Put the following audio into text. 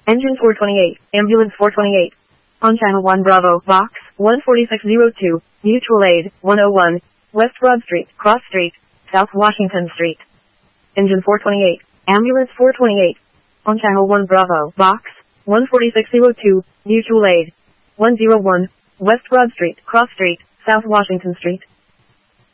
Engine 428, Ambulance 428. On Channel 1 Bravo, Box 14602, Mutual Aid 101, West Broad Street, Cross Street, South Washington Street. Engine 428, Ambulance 428. On Channel 1 Bravo, Box 14602, Mutual Aid 101, West Broad Street, Cross Street, South Washington Street.